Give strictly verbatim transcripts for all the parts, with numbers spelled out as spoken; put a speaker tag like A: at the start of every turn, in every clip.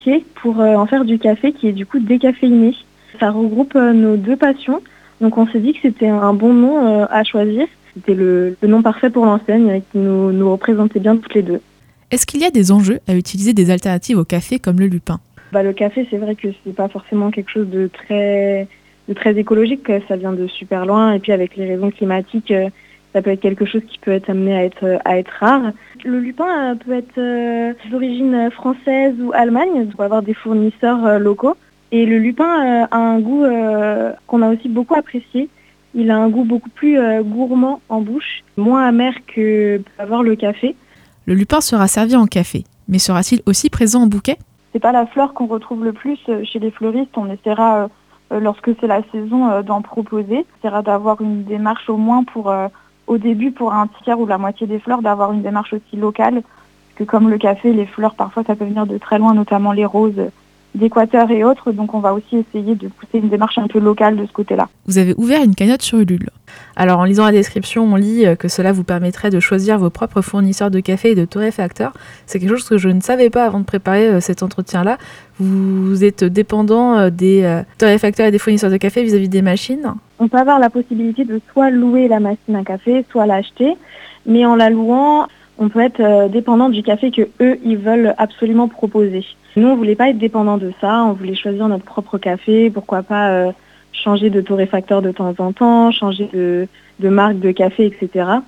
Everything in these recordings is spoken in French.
A: pour euh, en faire du café qui est du coup décaféiné. Ça regroupe euh, nos deux passions. Donc on s'est dit que c'était un bon nom euh, à choisir. C'était le, le nom parfait pour l'enseigne euh, qui nous, nous représentait bien toutes les deux.
B: Est-ce qu'il y a des enjeux à utiliser des alternatives au café comme le lupin ?
A: Bah, le café, c'est vrai que c'est pas forcément quelque chose de très, de très écologique. Ça vient de super loin. Et puis avec les raisons climatiques, euh, ça peut être quelque chose qui peut être amené à être, à être rare. Le lupin euh, peut être euh, d'origine française ou Allemagne. On peut avoir des fournisseurs euh, locaux. Et le lupin euh, a un goût euh, qu'on a aussi beaucoup apprécié. Il a un goût beaucoup plus euh, gourmand en bouche, moins amer que peut avoir le café.
B: Le lupin sera servi en café, mais sera-t-il aussi présent en bouquet ?
C: C'est pas la fleur qu'on retrouve le plus chez les fleuristes. On essaiera, euh, lorsque c'est la saison, euh, d'en proposer. On essaiera d'avoir une démarche au moins pour, euh, au début, pour un tiers ou la moitié des fleurs, d'avoir une démarche aussi locale. Parce que comme le café, les fleurs, parfois, ça peut venir de très loin, notamment les roses d'Équateur et autres. Donc on va aussi essayer de pousser une démarche un peu locale de ce côté-là.
B: Vous avez ouvert une cagnotte sur Ulule. Alors en lisant la description, on lit que cela vous permettrait de choisir vos propres fournisseurs de café et de torréfacteurs. C'est quelque chose que je ne savais pas avant de préparer cet entretien-là. Vous êtes dépendant des torréfacteurs et des fournisseurs de café vis-à-vis des machines ?
A: On peut avoir la possibilité de soit louer la machine à café, soit l'acheter. Mais en la louant, on peut être euh, dépendant du café que eux ils veulent absolument proposer. Nous, on voulait pas être dépendant de ça, on voulait choisir notre propre café, pourquoi pas euh, changer de torréfacteur de temps en temps, changer de, de marque de café, et cetera.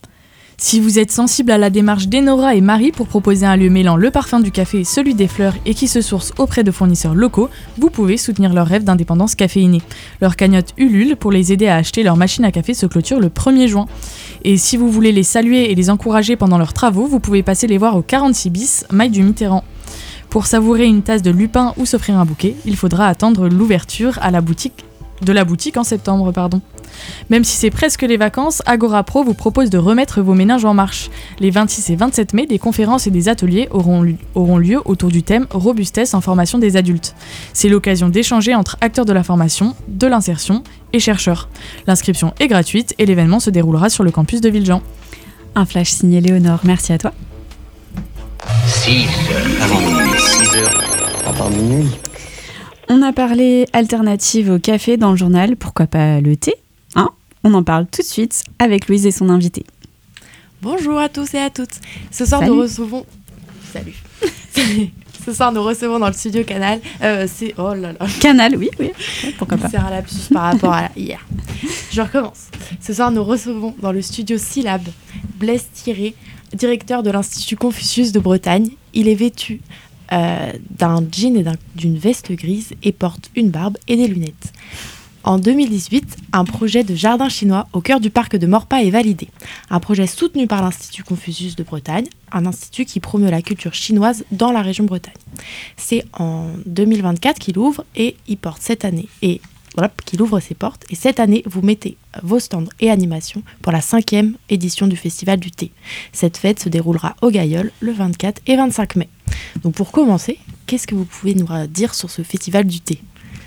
B: Si vous êtes sensible à la démarche d'Enora et Marie pour proposer un lieu mêlant le parfum du café et celui des fleurs et qui se source auprès de fournisseurs locaux, vous pouvez soutenir leur rêve d'indépendance caféinée. Leur cagnotte Ulule pour les aider à acheter leur machine à café se clôture le premier juin. Et si vous voulez les saluer et les encourager pendant leurs travaux, vous pouvez passer les voir au quarante-six bis, Maille du Mitterrand. Pour savourer une tasse de lupin ou s'offrir un bouquet, il faudra attendre l'ouverture à la boutique, de la boutique en septembre. Pardon. Même si c'est presque les vacances, Agora Pro vous propose de remettre vos méninges en marche. Les vingt-six et vingt-sept mai, des conférences et des ateliers auront, auront lieu autour du thème « Robustesse en formation des adultes ». C'est l'occasion d'échanger entre acteurs de la formation, de l'insertion et chercheurs. L'inscription est gratuite et l'événement se déroulera sur le campus de Villejean.
D: Un flash signé Léonore, merci à toi.
E: six heures, avant minuit, six heures, avant minuit.
D: On a parlé alternative au café dans le journal, pourquoi pas le thé, hein ? On en parle tout de suite avec Louise et son invité.
F: Bonjour à tous et à toutes. Ce soir,
D: Salut.
F: nous recevons... Salut. Ce soir, nous recevons dans le studio Canal... Euh, c'est... Oh là là.
D: Canal, oui, oui. Ouais, pourquoi pas.
F: C'est un lapsus par rapport à hier. Je recommence. Ce soir, nous recevons dans le studio Syllab Blaise Thierry, directeur de l'Institut Confucius de Bretagne. Il est vêtu euh, d'un jean et d'un, d'une veste grise et porte une barbe et des lunettes. En deux mille dix-huit, un projet de jardin chinois au cœur du parc de Maurepas est validé. Un projet soutenu par l'Institut Confucius de Bretagne, un institut qui promeut la culture chinoise dans la région Bretagne. C'est en deux mille vingt-quatre qu'il ouvre et il porte cette année et voilà, qu'il ouvre ses portes. Et cette année, vous mettez vos stands et animations pour la cinquième édition du Festival du thé. Cette fête se déroulera au Gailleul le vingt-quatre et vingt-cinq mai. Donc pour commencer, qu'est-ce que vous pouvez nous dire sur ce Festival du thé ?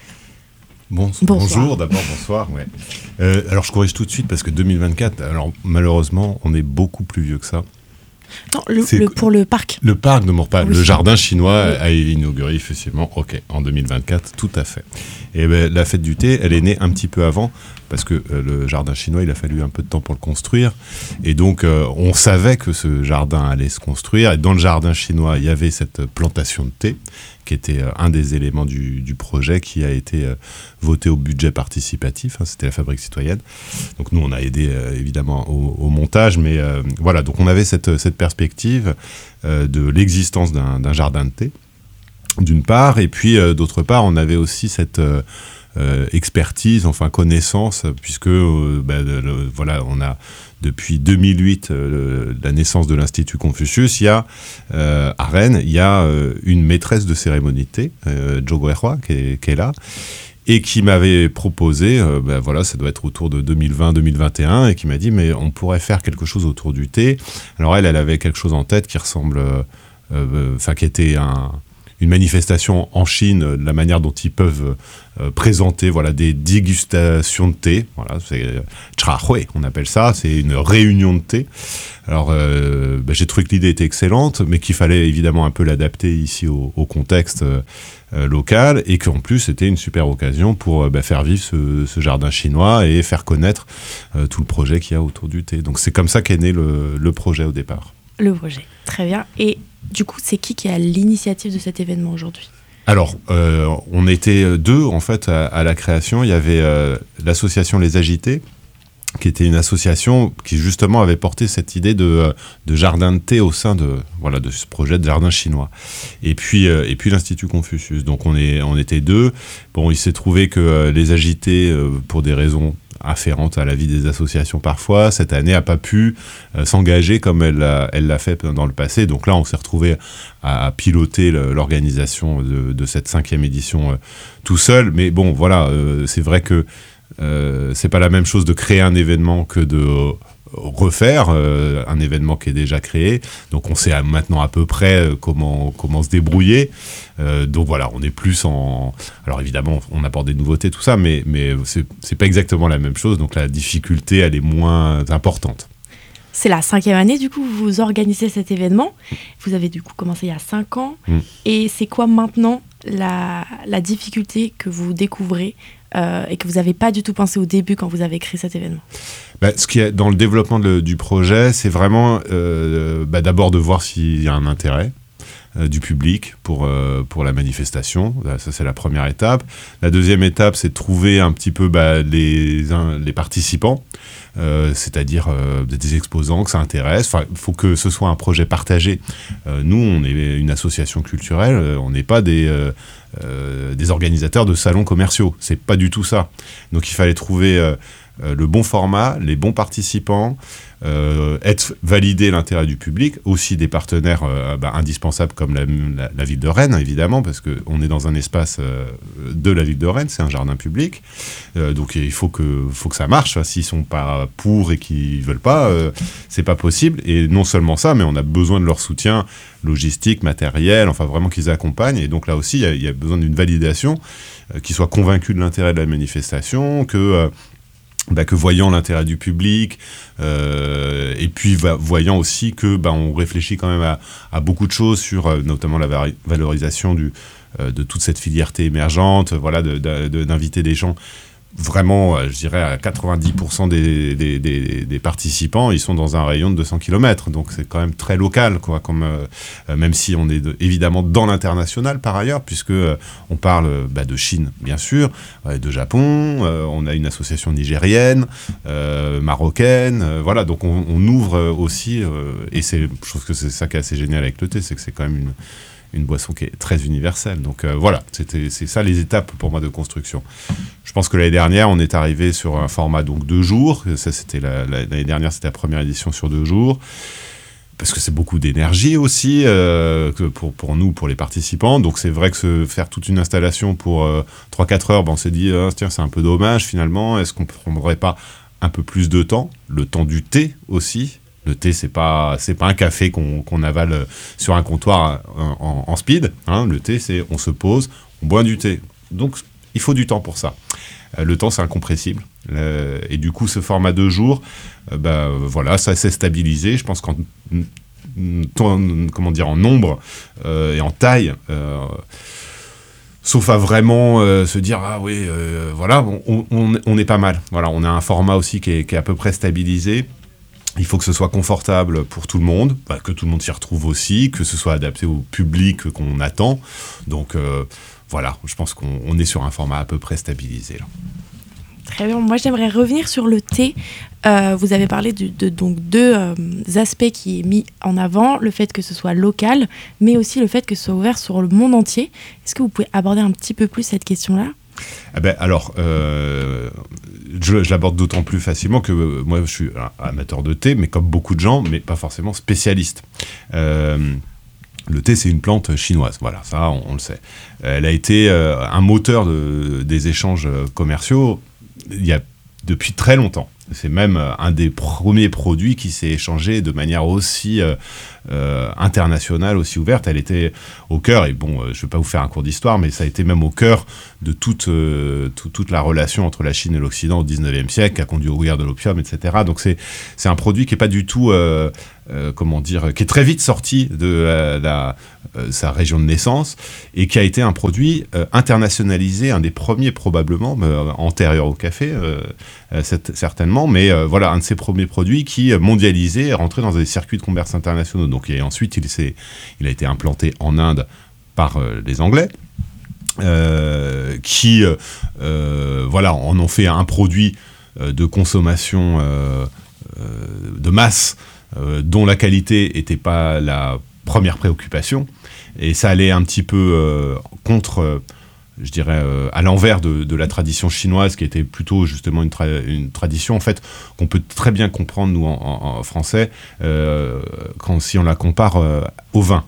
G: Bon, bonjour, d'abord, bonsoir. Ouais. Euh, alors, je corrige tout de suite parce que deux mille vingt-quatre, alors malheureusement, on est beaucoup plus vieux que ça.
F: Non, le, le, pour le parc.
G: Le parc de Maurepas, oui. Le jardin chinois
F: oui.
G: a inauguré effectivement, ok, en deux mille vingt-quatre, tout à fait. Et ben, la fête du thé, elle est née un petit peu avant parce que euh, le jardin chinois, il a fallu un peu de temps pour le construire. Et donc, euh, on savait que ce jardin allait se construire. Et dans le jardin chinois, il y avait cette plantation de thé qui était euh, un des éléments du, du projet qui a été euh, voté au budget participatif. Hein, c'était la Fabrique citoyenne. Donc, nous, on a aidé euh, évidemment au, au montage. Mais euh, voilà, donc on avait cette, cette perspective euh, de l'existence d'un, d'un jardin de thé, d'une part. Et puis, euh, d'autre part, on avait aussi cette... Euh, Euh, expertise, enfin connaissance, puisque euh, bah, le, voilà, on a depuis deux mille huit euh, la naissance de l'Institut Confucius. Il y a euh, à Rennes, il y a euh, une maîtresse de cérémonie de thé, euh, Jo Guerhua, qui est, qui est là, et qui m'avait proposé, euh, bah, voilà, ça doit être autour de deux mille vingt deux mille vingt et un, et qui m'a dit mais on pourrait faire quelque chose autour du thé. Alors elle, elle avait quelque chose en tête qui ressemble, enfin euh, euh, qui était un une manifestation en Chine, de la manière dont ils peuvent euh, présenter voilà, des dégustations de thé. Voilà, c'est euh, Chrahui, on appelle ça, c'est une réunion de thé. Alors, euh, bah, j'ai trouvé que l'idée était excellente, mais qu'il fallait évidemment un peu l'adapter ici au, au contexte euh, euh, local, et qu'en plus, c'était une super occasion pour euh, bah, faire vivre ce, ce jardin chinois et faire connaître euh, tout le projet qu'il y a autour du thé. Donc, c'est comme ça qu'est né le, le projet au départ.
F: Le projet, très bien. Et du coup, c'est qui qui a l'initiative de cet événement aujourd'hui ?
G: Alors, euh, on était deux, en fait, à, à la création. Il y avait euh, l'association Les Agités, qui était une association qui justement avait porté cette idée de, de jardin de thé au sein de, voilà, de ce projet de jardin chinois. Et puis, euh, et puis l'Institut Confucius. Donc on, est, on était deux. Bon, il s'est trouvé que euh, Les Agités, euh, pour des raisons afférentes à la vie des associations parfois, cette année n'a pas pu euh, s'engager comme elle l'a, elle l'a fait dans le passé. Donc là, on s'est retrouvé à, à piloter le, l'organisation de, de cette cinquième édition euh, tout seul. Mais bon, voilà, euh, c'est vrai que Euh, c'est pas la même chose de créer un événement que de euh, refaire euh, un événement qui est déjà créé. Donc on sait à, maintenant à peu près euh, comment, comment se débrouiller. Euh, donc voilà, on est plus en... Alors évidemment, on apporte des nouveautés, tout ça, mais, mais c'est, c'est pas exactement la même chose. Donc la difficulté, elle est moins importante.
F: C'est la cinquième année, du coup, vous organisez cet événement. Vous avez du coup commencé il y a cinq ans. Mm. Et c'est quoi maintenant la, la difficulté que vous découvrez euh, et que vous n'avez pas du tout pensé au début quand vous avez créé cet événement ?
G: Bah, ce qui est dans le développement de, du projet, c'est vraiment euh, bah, d'abord de voir s'il y a un intérêt euh, du public pour, euh, pour la manifestation. Ça, c'est la première étape. La deuxième étape, c'est de trouver un petit peu bah, les, un, les participants. Euh, c'est-à-dire euh, des exposants que ça intéresse. Enfin, il faut que ce soit un projet partagé. Euh, nous, on est une association culturelle, euh, on n'est pas des, euh, euh, des organisateurs de salons commerciaux. C'est pas du tout ça. Donc, il fallait trouver euh, euh, le bon format, les bons participants, euh, être valider l'intérêt du public, aussi des partenaires euh, bah, indispensables comme la, la, la ville de Rennes, évidemment, parce qu'on est dans un espace euh, de la ville de Rennes, c'est un jardin public. Euh, donc, il faut que, faut que ça marche. Enfin, s'ils sont pas pour et qu'ils veulent pas, euh, c'est pas possible. Et non seulement ça, mais on a besoin de leur soutien logistique, matériel, enfin vraiment qu'ils accompagnent. Et donc là aussi, il y, y a besoin d'une validation, euh, qu'ils soient convaincus de l'intérêt de la manifestation, que, euh, bah, que voyant l'intérêt du public, euh, et puis va, voyant aussi que bah, on réfléchit quand même à, à beaucoup de choses sur euh, notamment la vari- valorisation du, euh, de toute cette filière thé émergente, voilà, de, de, de, d'inviter des gens. Vraiment, je dirais à quatre-vingt-dix pour cent des, des, des, des participants, ils sont dans un rayon de deux cents kilomètres. Donc c'est quand même très local, quoi, comme, euh, même si on est de, évidemment dans l'international par ailleurs, puisque euh, on parle bah, de Chine, bien sûr, euh, de Japon, euh, on a une association nigérienne, euh, marocaine, euh, voilà, donc on, on ouvre aussi, euh, et c'est, je trouve que c'est ça qui est assez génial avec le thé, c'est que c'est quand même une... une boisson qui est très universelle. Donc euh, voilà, c'était, c'est ça les étapes pour moi de construction. Je pense que l'année dernière, on est arrivé sur un format donc deux jours. Ça, c'était la, la, l'année dernière, c'était la première édition sur deux jours. Parce que c'est beaucoup d'énergie aussi euh, que pour, pour nous, pour les participants. Donc c'est vrai que se faire toute une installation pour euh, trois à quatre heures, ben, on s'est dit, ah, tiens, c'est un peu dommage finalement. Est-ce qu'on ne prendrait pas un peu plus de temps ? Le temps du thé aussi. Le thé, c'est pas, c'est pas un café qu'on, qu'on avale sur un comptoir en, en, en speed. Hein. Le thé, c'est on se pose, on boit du thé. Donc, il faut du temps pour ça. Euh, le temps, c'est incompressible. Euh, et du coup, ce format deux jours, euh, bah, voilà, ça s'est stabilisé. Je pense qu'en comment dire, en nombre euh, et en taille, euh, sauf à vraiment euh, se dire ah oui, euh, voilà, on, on, on est pas mal. Voilà, on a un format aussi qui est, qui est à peu près stabilisé. Il faut que ce soit confortable pour tout le monde, bah, que tout le monde s'y retrouve aussi, que ce soit adapté au public qu'on attend. Donc euh, voilà, je pense qu'on on est sur un format à peu près stabilisé là.
F: Très bien. Moi, j'aimerais revenir sur le thé. Euh, vous avez parlé de, de donc, deux euh, aspects qui est mis en avant, le fait que ce soit local, mais aussi le fait que ce soit ouvert sur le monde entier. Est-ce que vous pouvez aborder un petit peu plus cette question-là ?
G: Ah ben, alors, euh, je, je l'aborde d'autant plus facilement que euh, moi, je suis amateur de thé, mais comme beaucoup de gens, mais pas forcément spécialiste. Euh, le thé, c'est une plante chinoise, voilà, ça, on, on le sait. Elle a été euh, un moteur de, des échanges commerciaux il y a depuis très longtemps. c'est même euh, un des premiers produits qui s'est échangé de manière aussi euh, euh, internationale, aussi ouverte. Elle était au cœur, et bon, euh, je ne vais pas vous faire un cours d'histoire, mais ça a été même au cœur de toute, euh, tout, toute la relation entre la Chine et l'Occident au dix-neuvième siècle, qui a conduit aux guerres de l'opium, et cetera. Donc c'est, c'est un produit qui n'est pas du tout... Euh, Euh, comment dire, qui est très vite sorti de euh, la, euh, sa région de naissance et qui a été un produit euh, internationalisé, un des premiers probablement, euh, antérieur au café, euh, euh, certainement, mais euh, voilà, un de ces premiers produits qui, mondialisé, est rentré dans des circuits de commerce internationaux. Donc, et ensuite, il, s'est, il a été implanté en Inde par euh, les Anglais, euh, qui, euh, voilà, en ont fait un produit euh, de consommation euh, euh, de masse, Euh, dont la qualité n'était pas la première préoccupation, et ça allait un petit peu euh, contre, euh, je dirais, euh, à l'envers de, de la tradition chinoise, qui était plutôt justement une, tra- une tradition en fait qu'on peut très bien comprendre nous en, en, en français euh, quand si on la compare euh, au vin.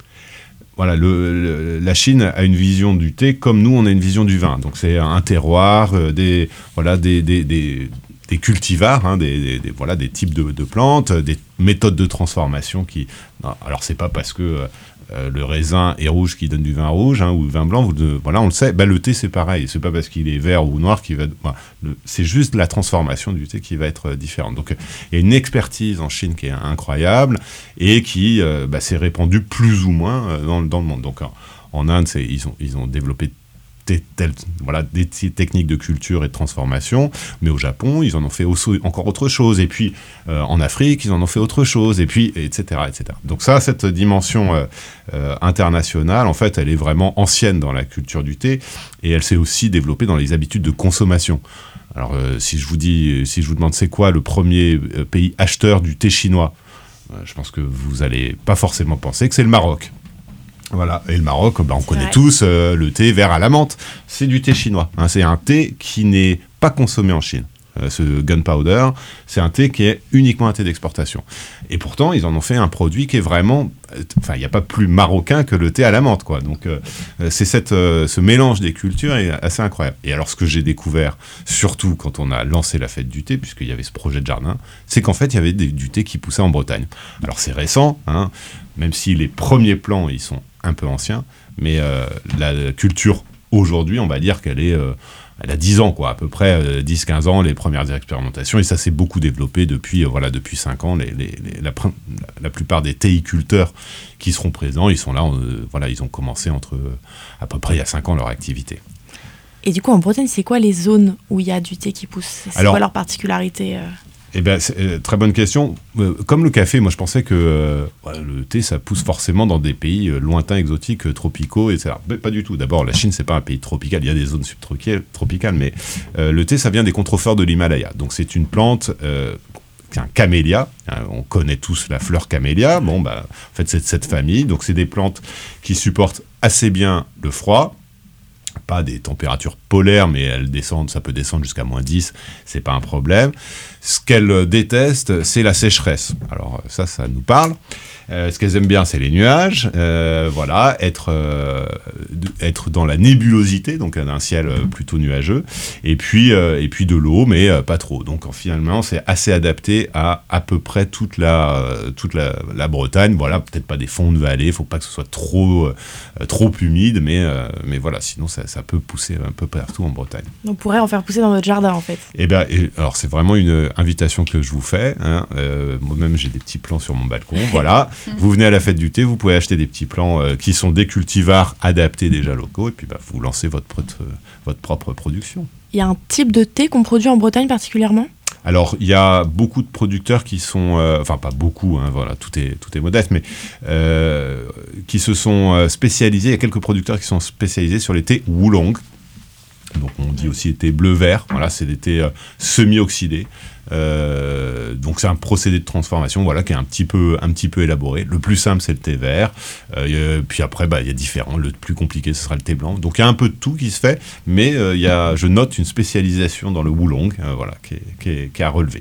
G: Voilà, le, le, la Chine a une vision du thé comme nous on a une vision du vin. Donc c'est un terroir, euh, des voilà des, des, des des cultivars, hein, des, des, des, voilà, des types de, de plantes, des méthodes de transformation qui... Non, alors, c'est pas parce que euh, le raisin est rouge qu'il donne du vin rouge, hein, ou du vin blanc, vous, de, voilà, on le sait. Bah, le thé, c'est pareil. C'est pas parce qu'il est vert ou noir qu'il va... Voilà, le, c'est juste la transformation du thé qui va être euh, différente. Donc, il y a une expertise en Chine qui est incroyable et qui euh, bah, s'est répandue plus ou moins euh, dans, dans le monde. Donc, en, en Inde, c'est, ils, ont, ils ont développé Tel, voilà, des t- techniques de culture et de transformation, mais au Japon, ils en ont fait aussi, encore autre chose, et puis euh, en Afrique, ils en ont fait autre chose, et puis, et cetera, et cetera. Donc ça, cette dimension euh, euh, internationale, en fait, elle est vraiment ancienne dans la culture du thé, et elle s'est aussi développée dans les habitudes de consommation. Alors, euh, si je vous dis, si je vous demande c'est quoi le premier euh, pays acheteur du thé chinois, euh, je pense que vous n'allez pas forcément penser que c'est le Maroc. Voilà, et le Maroc, bah, on c'est connaît vrai. tous euh, le thé vert à la menthe, c'est du thé chinois, hein, c'est un thé qui n'est pas consommé en Chine. Euh, ce gunpowder, c'est un thé qui est uniquement un thé d'exportation. Et pourtant, ils en ont fait un produit qui est vraiment... Enfin, il n'y a pas plus marocain que le thé à la menthe, quoi. Donc, euh, c'est cette, euh, ce mélange des cultures est assez incroyable. Et alors, ce que j'ai découvert, surtout quand on a lancé la fête du thé, puisqu'il y avait ce projet de jardin, c'est qu'en fait, il y avait des, du thé qui poussait en Bretagne. Alors, c'est récent, hein, même si les premiers plants, ils sont un peu anciens, mais euh, la culture, aujourd'hui, on va dire qu'elle est... Euh, Elle a dix ans, quoi, à peu près euh, dix à quinze ans, les premières expérimentations, et ça s'est beaucoup développé depuis, euh, voilà, depuis cinq ans. Les, les, les, la, la plupart des théiculteurs qui seront présents, ils sont là, euh, voilà, ils ont commencé entre, euh, à peu près il y a cinq ans leur activité.
F: Et du coup, en Bretagne, c'est quoi les zones où il y a du thé qui pousse ? C'est Alors, quoi leur particularité euh...
G: Eh bien, c'est, euh, très bonne question. Euh, comme le café, moi je pensais que euh, voilà, le thé, ça pousse forcément dans des pays euh, lointains, exotiques, euh, tropicaux, et cetera. Mais pas du tout. D'abord, la Chine, c'est pas un pays tropical. Il y a des zones subtropicales, mais euh, le thé, ça vient des contreforts de l'Himalaya. Donc, c'est une plante, euh, c'est un camélia. Hein, on connaît tous la fleur camélia. Bon, bah, en fait, c'est de cette famille. Donc, c'est des plantes qui supportent assez bien le froid. Pas des températures polaires, mais elles descendent, ça peut descendre jusqu'à moins dix, c'est pas un problème. Ce qu'elles détestent, c'est la sécheresse. Alors ça, ça nous parle. Euh, ce qu'elles aiment bien, c'est les nuages. Euh, voilà, être, euh, être dans la nébulosité, donc un ciel plutôt nuageux. Et puis, euh, et puis de l'eau, mais euh, pas trop. Donc finalement, c'est assez adapté à à peu près toute la, toute la, la Bretagne. Voilà, peut-être pas des fonds de vallée, il faut pas que ce soit trop, euh, trop humide, mais, euh, mais voilà, sinon ça, ça peut pousser un peu partout en Bretagne.
F: On pourrait en faire pousser dans notre jardin, en fait.
G: Eh bien, alors c'est vraiment une invitation que je vous fais. Hein. Euh, moi-même, j'ai des petits plants sur mon balcon. Voilà. Vous venez à la fête du thé, vous pouvez acheter des petits plants euh, qui sont des cultivars adaptés déjà locaux, et puis bah, vous lancez votre, votre, votre propre production.
F: Il y a un type de thé qu'on produit en Bretagne particulièrement ?
G: Alors, il y a beaucoup de producteurs qui sont, euh, enfin pas beaucoup, hein, voilà, tout est, tout est modeste, mais euh, qui se sont spécialisés, il y a quelques producteurs qui sont spécialisés sur les thés Oolong. Donc on dit aussi thé bleu-vert, voilà, c'est des thés euh, semi-oxydés. Euh, donc c'est un procédé de transformation, voilà, qui est un petit peu, un petit peu élaboré. Le plus simple, c'est le thé vert. Euh, puis après, bah, il y a différents. Le plus compliqué, ce sera le thé blanc. Donc il y a un peu de tout qui se fait, mais euh, il y a, je note une spécialisation dans le Oolong, euh, voilà, qui est, qui est, qui est à relever.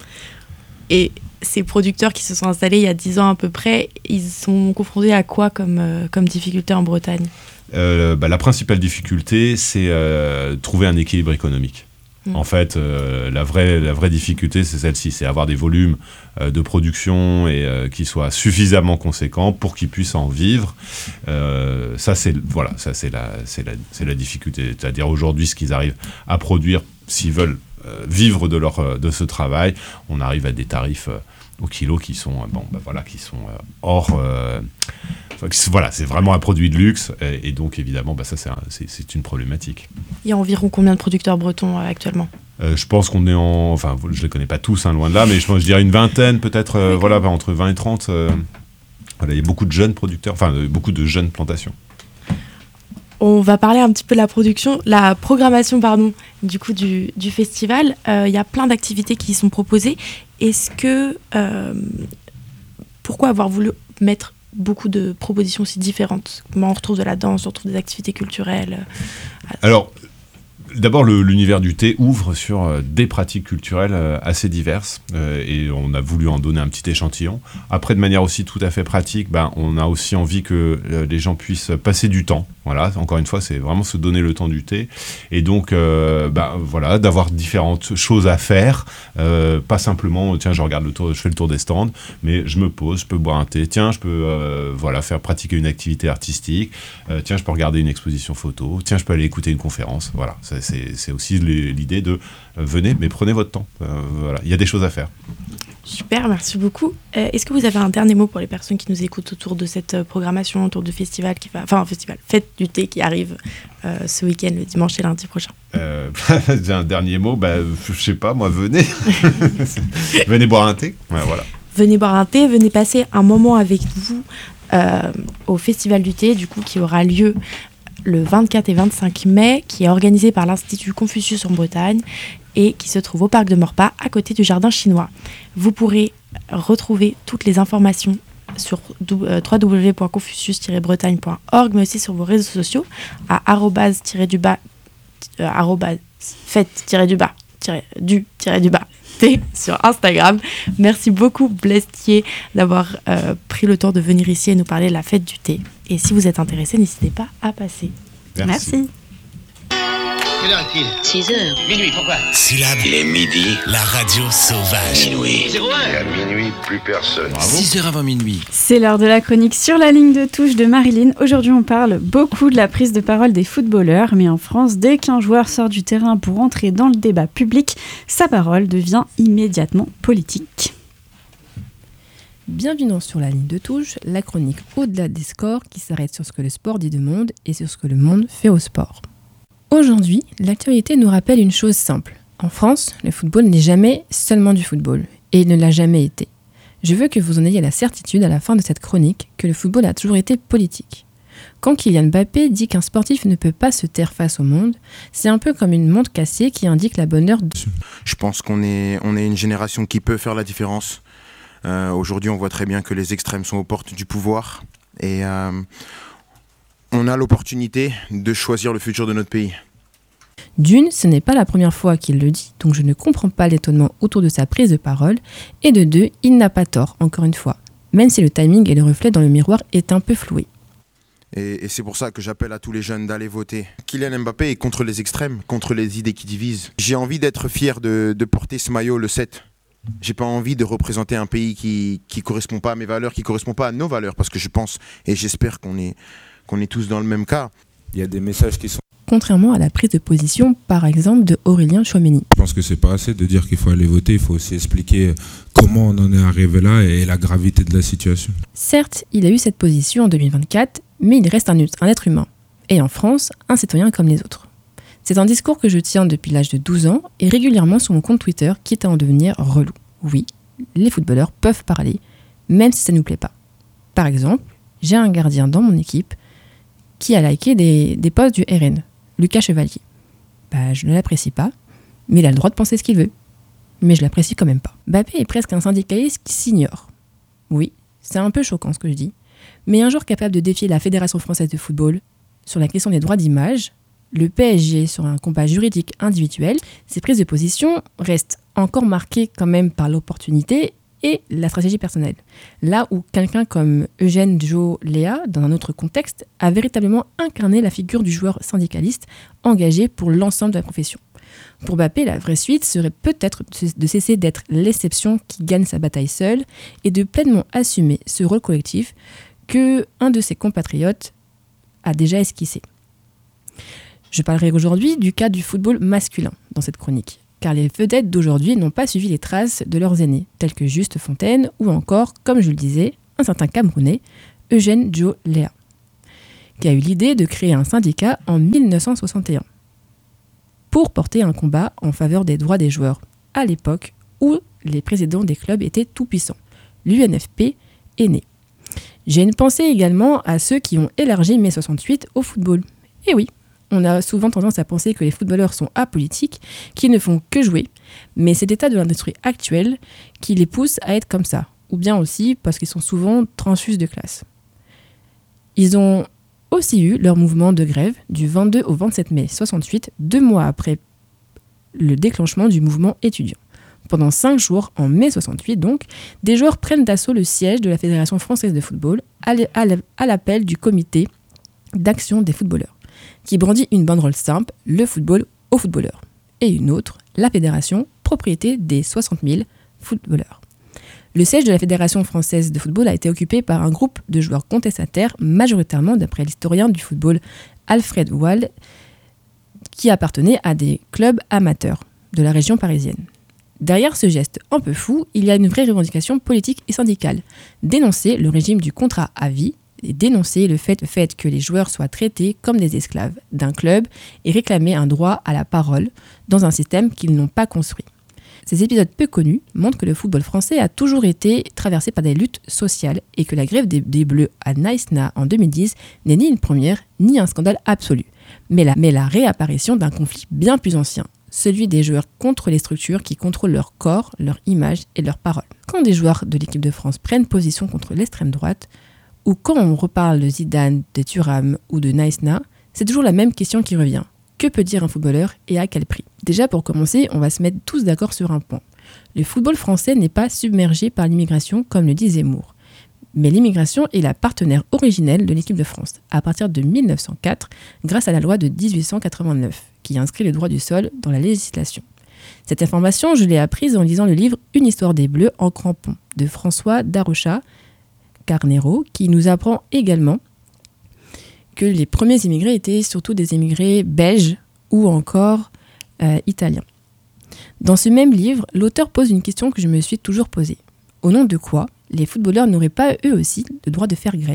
F: Et ces producteurs qui se sont installés il y a dix ans à peu près, ils sont confrontés à quoi comme, euh, comme difficulté en Bretagne ?
G: Euh, bah, la principale difficulté, c'est euh, trouver un équilibre économique. Mmh. En fait, euh, la, vraie, la vraie difficulté, c'est celle-ci, c'est avoir des volumes euh, de production et, euh, qui soient suffisamment conséquents pour qu'ils puissent en vivre. Euh, ça, c'est, voilà, ça c'est, la, c'est, la, c'est la difficulté. C'est-à-dire aujourd'hui, ce qu'ils arrivent à produire, s'ils veulent euh, vivre de, leur, de ce travail, on arrive à des tarifs euh, au kilo qui sont, euh, bon, bah, voilà, qui sont euh, hors... Euh, Voilà, c'est vraiment un produit de luxe et, et donc évidemment, bah, ça c'est, un, c'est, c'est une problématique.
F: Il y a environ combien de producteurs bretons euh, actuellement ?
G: euh, Je pense qu'on est en, enfin, je ne les connais pas tous, hein, loin de là, mais je, pense, je dirais une vingtaine, peut-être, euh, voilà, bah, entre vingt et trente. Euh, voilà, il y a beaucoup de jeunes producteurs, enfin, euh, beaucoup de jeunes plantations.
F: On va parler un petit peu de la production, la programmation, pardon, du coup du, du festival. Euh, il y a plein d'activités qui y sont proposées. Est-ce que euh, pourquoi avoir voulu mettre beaucoup de propositions aussi différentes ? Comment on retrouve de la danse, on retrouve des activités culturelles.
G: Alors, d'abord, le, l'univers du thé ouvre sur euh, des pratiques culturelles euh, assez diverses euh, et on a voulu en donner un petit échantillon. Après, de manière aussi tout à fait pratique, ben, on a aussi envie que euh, les gens puissent passer du temps. Voilà, encore une fois, c'est vraiment se donner le temps du thé. Et donc, euh, ben, voilà, d'avoir différentes choses à faire. Euh, pas simplement, tiens, je regarde le tour, je fais le tour des stands, mais je me pose, je peux boire un thé. Tiens, je peux euh, voilà, faire pratiquer une activité artistique. Euh, tiens, je peux regarder une exposition photo. Tiens, je peux aller écouter une conférence. Voilà, c'est, c'est, c'est aussi l'idée de euh, venez, mais prenez votre temps. Euh, voilà, il y a des choses à faire.
F: Super, merci beaucoup. Euh, est-ce que vous avez un dernier mot pour les personnes qui nous écoutent autour de cette euh, programmation, autour du festival qui va, enfin un festival, fête du thé qui arrive euh, ce week-end, le dimanche et lundi prochain?
G: euh, Un dernier mot, bah, je sais pas, moi, venez, venez boire un thé. Ouais, voilà.
F: Venez boire un thé, venez passer un moment avec vous euh, au festival du thé, du coup, qui aura lieu le vingt-quatre et vingt-cinq mai, qui est organisé par l'Institut Confucius en Bretagne et qui se trouve au parc de Maurepas, à côté du jardin chinois. Vous pourrez retrouver toutes les informations sur w w w point confucius tiret bretagne point org, mais aussi sur vos réseaux sociaux, à arrobase du bas, euh, arrobase fête du bas, du du bas, t sur Instagram. Merci beaucoup, Blaise Thier, d'avoir euh, pris le temps de venir ici et nous parler de la fête du thé. Et si vous êtes intéressé, n'hésitez pas à passer.
G: Merci.
D: Merci.
E: Quelle heure est-il ?
H: six heures.
E: Minuit, pourquoi ?
H: Syllabe.
E: Il est midi.
H: La radio sauvage.
E: Minuit. zéro un.
I: Et à minuit, plus personne.
H: six heures avant minuit.
D: C'est l'heure de la chronique sur la ligne de touche de Marilyn. Aujourd'hui, on parle beaucoup de la prise de parole des footballeurs, mais en France, dès qu'un joueur sort du terrain pour entrer dans le débat public, sa parole devient immédiatement politique.
J: Bienvenue dans Sur la ligne de touche, la chronique au-delà des scores qui s'arrête sur ce que le sport dit du monde et sur ce que le monde fait au sport. Aujourd'hui, l'actualité nous rappelle une chose simple. En France, le football n'est jamais seulement du football, et il ne l'a jamais été. Je veux que vous en ayez la certitude à la fin de cette chronique que le football a toujours été politique. Quand Kylian Mbappé dit qu'un sportif ne peut pas se taire face au monde, c'est un peu comme une montre cassée qui indique la bonne heure. De...
K: Je pense qu'on est, on est une génération qui peut faire la différence. Euh, aujourd'hui, on voit très bien que les extrêmes sont aux portes du pouvoir et euh, on a l'opportunité de choisir le futur de notre pays.
J: D'une, ce n'est pas la première fois qu'il le dit, donc je ne comprends pas l'étonnement autour de sa prise de parole. Et de deux, il n'a pas tort, encore une fois, même si le timing et le reflet dans le miroir est un peu floué.
K: Et, et c'est pour ça que j'appelle à tous les jeunes d'aller voter. Kylian Mbappé est contre les extrêmes, contre les idées qui divisent. J'ai envie d'être fier de, de porter ce maillot le sept. J'ai pas envie de représenter un pays qui qui correspond pas à mes valeurs, qui correspond pas à nos valeurs, parce que je pense et j'espère qu'on est qu'on est tous dans le même cas.
L: Il y a des messages qui sont...
J: Contrairement à la prise de position, par exemple, de Aurélien Tchouameni.
L: Je pense que c'est pas assez de dire qu'il faut aller voter, il faut aussi expliquer comment on en est arrivé là et la gravité de la situation.
J: Certes, il a eu cette position en deux mille vingt-quatre, mais il reste un, un être humain. Et en France, un citoyen comme les autres. C'est un discours que je tiens depuis l'âge de douze ans et régulièrement sur mon compte Twitter, quitte à en devenir relou. Oui, les footballeurs peuvent parler, même si ça ne nous plaît pas. Par exemple, j'ai un gardien dans mon équipe qui a liké des, des posts du R N, Lucas Chevalier. Bah, je ne l'apprécie pas, mais il a le droit de penser ce qu'il veut. Mais je l'apprécie quand même pas. Mbappé est presque un syndicaliste qui s'ignore. Oui, c'est un peu choquant ce que je dis, mais un joueur capable de défier la Fédération française de football sur la question des droits d'image, le P S G sur un combat juridique individuel, ses prises de position restent encore marquées quand même par l'opportunité et la stratégie personnelle. Là où quelqu'un comme Eugène Jo Léa, dans un autre contexte, a véritablement incarné la figure du joueur syndicaliste engagé pour l'ensemble de la profession. Pour Mbappé, la vraie suite serait peut-être de cesser d'être l'exception qui gagne sa bataille seule et de pleinement assumer ce rôle collectif que un de ses compatriotes a déjà esquissé. Je parlerai aujourd'hui du cas du football masculin dans cette chronique, car les vedettes d'aujourd'hui n'ont pas suivi les traces de leurs aînés, tels que Juste Fontaine ou encore, comme je le disais, un certain Camerounais, Eugène Joe Léa, qui a eu l'idée de créer un syndicat en mille neuf cent soixante et un pour porter un combat en faveur des droits des joueurs, à l'époque où les présidents des clubs étaient tout-puissants. L'U N F P est né. J'ai une pensée également à ceux qui ont élargi mai soixante-huit au football. Et oui, on a souvent tendance à penser que les footballeurs sont apolitiques, qu'ils ne font que jouer, mais c'est l'état de l'industrie actuelle qui les pousse à être comme ça, ou bien aussi parce qu'ils sont souvent transfuges de classe. Ils ont aussi eu leur mouvement de grève du vingt-deux au vingt-sept mai soixante-huit, deux mois après le déclenchement du mouvement étudiant. Pendant cinq jours, en mai soixante-huit donc, des joueurs prennent d'assaut le siège de la Fédération française de football à l'appel du comité d'action des footballeurs, qui brandit une banderole simple, le football aux footballeurs, et une autre, la Fédération, propriété des soixante mille footballeurs. Le siège de la Fédération française de football a été occupé par un groupe de joueurs contestataires, majoritairement d'après l'historien du football Alfred Wald, qui appartenaient à des clubs amateurs de la région parisienne. Derrière ce geste un peu fou, il y a une vraie revendication politique et syndicale. Dénoncer le régime du contrat à vie et dénoncer le fait, le fait que les joueurs soient traités comme des esclaves d'un club et réclamer un droit à la parole dans un système qu'ils n'ont pas construit. Ces épisodes peu connus montrent que le football français a toujours été traversé par des luttes sociales et que la grève des, des Bleus à Naïsna en deux mille dix n'est ni une première ni un scandale absolu, mais la, mais la réapparition d'un conflit bien plus ancien, celui des joueurs contre les structures qui contrôlent leur corps, leur image et leurs paroles. Quand des joueurs de l'équipe de France prennent position contre l'extrême droite, ou quand on reparle de Zidane, de Thuram ou de Naïsna, c'est toujours la même question qui revient. Que peut dire un footballeur et à quel prix ? Déjà, pour commencer, on va se mettre tous d'accord sur un point. Le football français n'est pas submergé par l'immigration, comme le dit Zemmour. Mais l'immigration est la partenaire originelle de l'équipe de France, à partir de mille neuf cent quatre, grâce à la loi de dix-huit cent quatre-vingt-neuf, qui inscrit le droit du sol dans la législation. Cette information, je l'ai apprise en lisant le livre « Une histoire des Bleus en crampons » de François Darocha Carnero, qui nous apprend également que les premiers immigrés étaient surtout des immigrés belges ou encore euh, italiens. Dans ce même livre, l'auteur pose une question que je me suis toujours posée. Au nom de quoi les footballeurs n'auraient pas eux aussi le droit de faire grève ?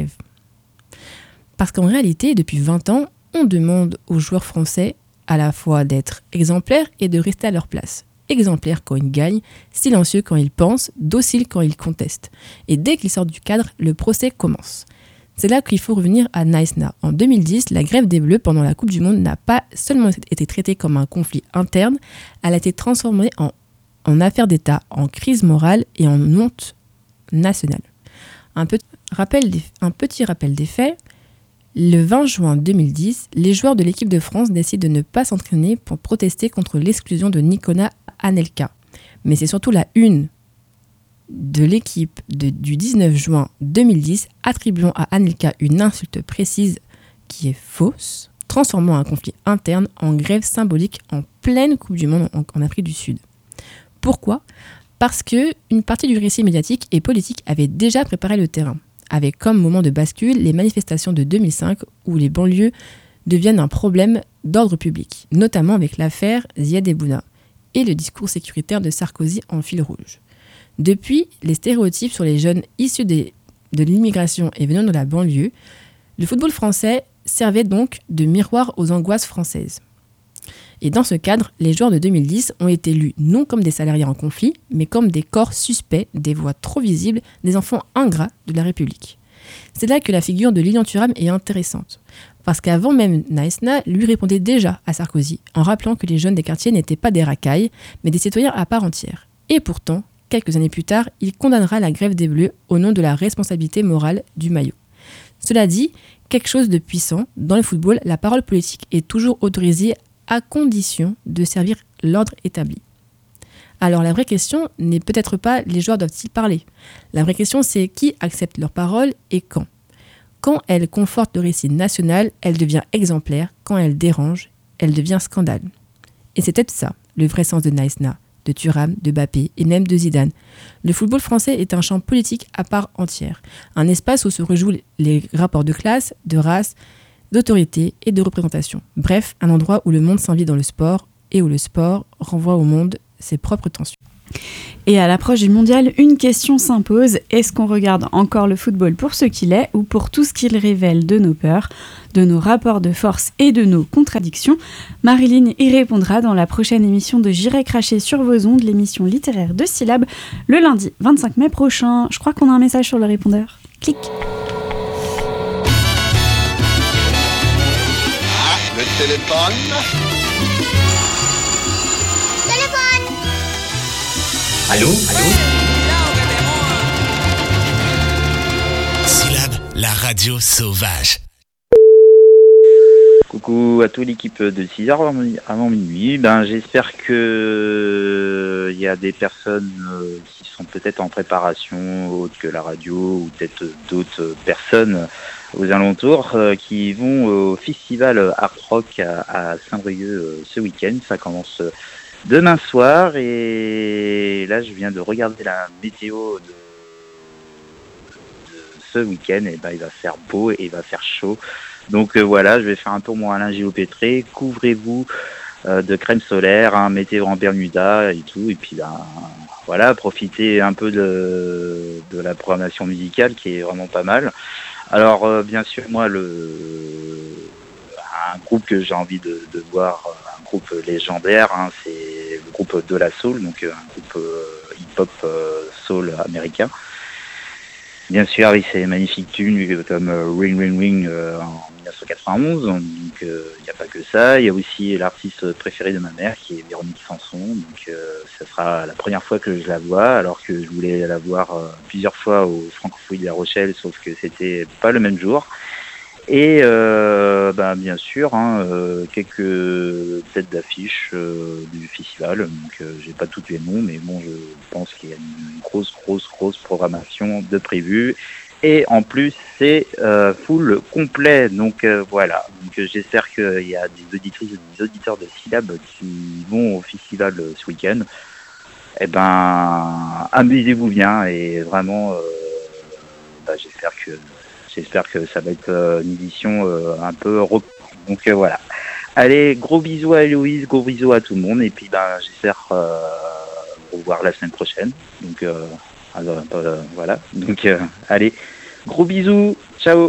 J: Parce qu'en réalité, depuis vingt ans, on demande aux joueurs français à la fois d'être exemplaires et de rester à leur place. Exemplaires quand ils gagnent, silencieux quand ils pensent, dociles quand ils contestent. Et dès qu'ils sortent du cadre, le procès commence. C'est là qu'il faut revenir à Naïsna. En deux mille dix, la grève des Bleus pendant la Coupe du Monde n'a pas seulement été traitée comme un conflit interne, elle a été transformée en, en affaire d'État, en crise morale et en honte nationale. Un, peu, rappel des, un petit rappel des faits, le vingt juin deux mille dix, les joueurs de l'équipe de France décident de ne pas s'entraîner pour protester contre l'exclusion de Nicolas Anelka. Mais c'est surtout la une de l'équipe de, du dix-neuf juin deux mille dix attribuant à Anelka une insulte précise qui est fausse, transformant un conflit interne en grève symbolique en pleine Coupe du Monde en, en Afrique du Sud. Pourquoi ? Parce qu'une partie du récit médiatique et politique avait déjà préparé le terrain, avec comme moment de bascule les manifestations de deux mille cinq où les banlieues deviennent un problème d'ordre public, notamment avec l'affaire Ziad Ebouna et le discours sécuritaire de Sarkozy en fil rouge. Depuis, les stéréotypes sur les jeunes issus des, de l'immigration et venant de la banlieue, le football français servait donc de miroir aux angoisses françaises. Et dans ce cadre, les joueurs de deux mille dix ont été lus non comme des salariés en conflit, mais comme des corps suspects, des voix trop visibles, des enfants ingrats de la République. C'est là que la figure de Lilian Thuram est intéressante, parce qu'avant même Naïsna, lui répondait déjà à Sarkozy, en rappelant que les jeunes des quartiers n'étaient pas des racailles, mais des citoyens à part entière. Et pourtant, quelques années plus tard, il condamnera la grève des Bleus au nom de la responsabilité morale du maillot. Cela dit, quelque chose de puissant, dans le football, la parole politique est toujours autorisée à condition de servir l'ordre établi. Alors la vraie question n'est peut-être pas les joueurs doivent-ils parler. La vraie question c'est qui accepte leur parole et quand. Quand elle conforte le récit national, elle devient exemplaire. Quand elle dérange, elle devient scandale. Et c'est peut-être ça, le vrai sens de Naïsna, de Thuram, de Mbappé et même de Zidane. Le football français est un champ politique à part entière, un espace où se rejouent les rapports de classe, de race, d'autorité et de représentation. Bref, un endroit où le monde s'invite dans le sport et où le sport renvoie au monde ses propres tensions.
D: Et à l'approche du mondial, une question s'impose. Est-ce qu'on regarde encore le football pour ce qu'il est ou pour tout ce qu'il révèle de nos peurs, de nos rapports de force et de nos contradictions? Marilyn y répondra dans la prochaine émission de J'irai cracher sur vos ondes, l'émission littéraire de Syllab, le lundi vingt-cinq mai prochain. Je crois qu'on a un message sur le répondeur. Clic.
I: Ah, le téléphone.
E: Allô? Allô?
H: Syllab, la radio sauvage.
M: Coucou à toute l'équipe de six heures avant minuit. Ben, j'espère que il y a des personnes euh, qui sont peut-être en préparation, autres que la radio, ou peut-être d'autres personnes aux alentours euh, qui vont au festival Art Rock à, à Saint-Brieuc euh, ce week-end. Ça commence euh, demain soir et là je viens de regarder la météo de, de ce week-end et ben il va faire beau et il va faire chaud. Donc euh, voilà, je vais faire un tour mon Alain Gillot-Pétré, couvrez-vous euh, de crème solaire, hein, mettez-vous en bermuda et tout, et puis ben voilà, profitez un peu de, de la programmation musicale qui est vraiment pas mal. Alors euh, bien sûr moi le un groupe que j'ai envie de, de voir, un groupe légendaire, hein, c'est le groupe De La Soul, donc un groupe euh, hip-hop euh, soul américain. Bien sûr, avec ces magnifiques tunes comme euh, Ring Ring Ring euh, en dix-neuf cent quatre-vingt-onze, donc il euh, n'y a pas que ça, il y a aussi l'artiste préféré de ma mère qui est Véronique Sanson, donc euh, ça sera la première fois que je la vois, alors que je voulais la voir euh, plusieurs fois au Francophonie de La Rochelle, sauf que c'était pas le même jour. Et euh, bah, bien sûr, hein, euh, quelques têtes d'affiche euh, du festival, donc euh, j'ai pas tous les noms, mais bon, je pense qu'il y a une grosse, grosse, grosse programmation de prévue. Et en plus, c'est euh, full complet, donc euh, voilà. Donc euh, j'espère qu'il y a des auditrices et des auditeurs de Syllab qui vont au festival euh, ce week-end. Eh ben, amusez-vous bien et vraiment, euh, bah, j'espère que J'espère que ça va être euh, une édition euh, un peu repos. Donc euh, voilà. Allez, gros bisous à Héloïse, gros bisous à tout le monde. Et puis ben, j'espère euh, vous revoir la semaine prochaine. Donc euh, alors, euh, voilà. Donc euh, allez, gros bisous. Ciao.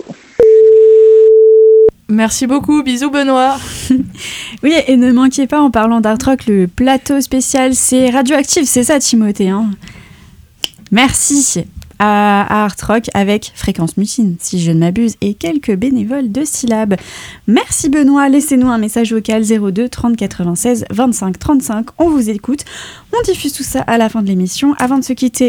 B: Merci beaucoup, bisous Benoît.
D: Oui, et ne manquez pas en parlant d'Art Rock, le plateau spécial c'est Radioactive, c'est ça Timothée, hein. Merci. À Art Rock avec Fréquence Mutine, si je ne m'abuse, et quelques bénévoles de Syllab. Merci Benoît, laissez-nous un message vocal zéro deux trente quatre-vingt-seize vingt-cinq trente-cinq, on vous écoute. On diffuse tout ça à la fin de l'émission. Avant de se quitter,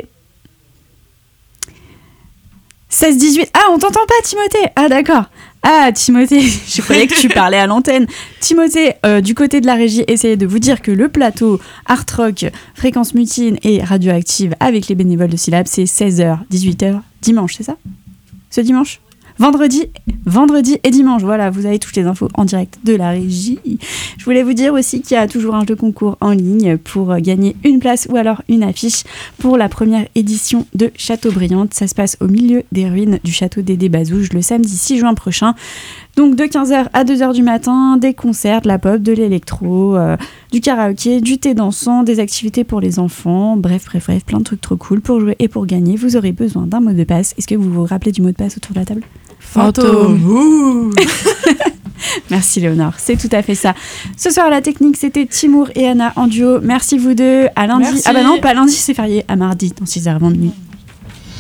D: seize dix-huit. Ah, on t'entend pas Timothée? Ah d'accord. Ah Timothée, je croyais que tu parlais à l'antenne. Timothée, euh, du côté de la régie, essayez de vous dire que le plateau Art Rock, Fréquence Mutine et Radioactive avec les bénévoles de Syllab, c'est seize heures, dix-huit heures, dimanche, c'est ça? Ce dimanche? Vendredi, vendredi et dimanche, voilà, vous avez toutes les infos en direct de la régie. Je voulais vous dire aussi qu'il y a toujours un jeu concours en ligne pour gagner une place ou alors une affiche pour la première édition de Châteaubriand. Ça se passe au milieu des ruines du château des Bazouges le samedi six juin prochain. Donc de quinze heures à deux heures du matin, des concerts, de la pop, de l'électro, euh, du karaoké, du thé dansant, des activités pour les enfants, bref, bref, bref, plein de trucs trop cool. Pour jouer et pour gagner, vous aurez besoin d'un mot de passe. Est-ce que vous vous rappelez du mot de passe autour de la table?
B: Fantôme.
D: Merci Léonore, c'est tout à fait ça. Ce soir à la technique, c'était Timour et Anna en duo. Merci vous deux, à lundi.
B: Merci.
D: Ah bah non, pas lundi, c'est férié, à mardi dans six heures avant minuit.